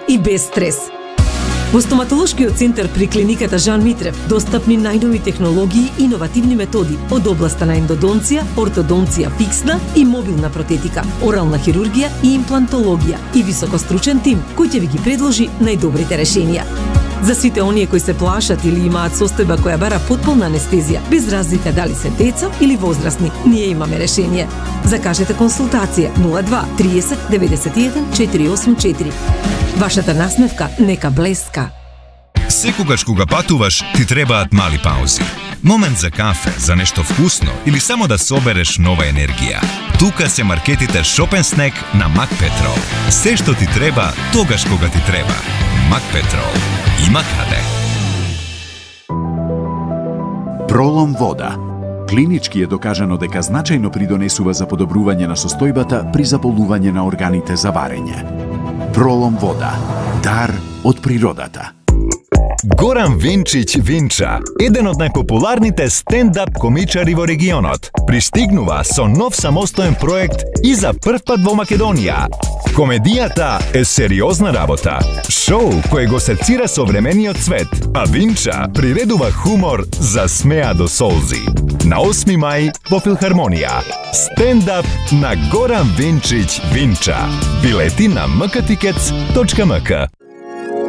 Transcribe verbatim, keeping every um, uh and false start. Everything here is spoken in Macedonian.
и без стрес. Во стоматолошкиот центар при клиниката Жан Митрев достапни најнови технологии и иновативни методи од областа на ендодонција, ортодонција фиксна и мобилна протетика, орална хирургија и имплантологија и високостручен тим кој ќе ви ги предложи најдобрите решенија. За сите оние кои се плашат или имаат состојба која бара потполна анестезија, без разлика дали се деца или возрастни, ние имаме решение. Закажете консултација нула два триесет деветдесет и еден четири осум четири. Вашата насмевка нека блеска. Секогаш кога патуваш, ти требаат мали паузи. Момент за кафе, за нешто вкусно или само да собереш нова енергија. Тука се маркетите Shop and Snack на Макпетрол. Се што ти треба, тогаш кога ти треба. Макпетрол. Има каде. Пролом вода. Клинички е докажано дека значајно придонесува за подобрување на состојбата при заболување на органите за варење. Пролом вода. Дар од природата. Горан Винчич Винча, еден од најпопуларните стендап комичари во регионот, пристигнува со нов самостоен проект и за прв пат во Македонија. Комедијата е сериозна работа, шоу кое го сецира современиот свет, а Винча приредува хумор за смеа до солзи. На осми мај во Филхармонија. Стендап на Горан Винчич Винча. Билети на м к тикетс точка м к.